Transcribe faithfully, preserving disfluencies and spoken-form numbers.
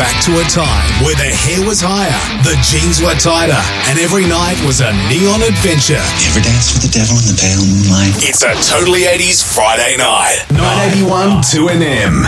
back to a time where the hair was higher, the jeans were tighter, and every night was a neon adventure. You ever dance with the devil in the pale moonlight? It's a Totally eighties Friday night. nine eighty-one two N M.